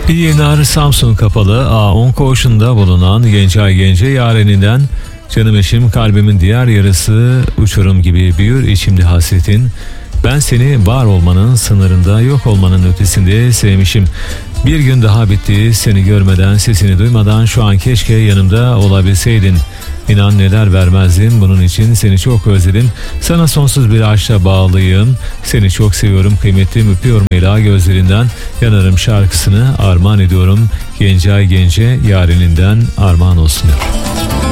İYNAR Samsun Kapalı A10 koğuşunda bulunan Gencay Gence yareninden canım eşim kalbimin diğer yarısı uçurum gibi büyür içimde hasretin. Ben seni var olmanın sınırında yok olmanın ötesinde sevmişim. Bir gün daha bitti seni görmeden sesini duymadan şu an keşke yanımda olabilseydin. İnan neler vermezdim bunun için seni çok özledim. Sana sonsuz bir aşkla bağlıyım. Seni çok seviyorum kıymetlim öpüyorum ela gözlerinden. Yanarım şarkısını armağan ediyorum. Gencay Gence yareninden armağan olsun diyor.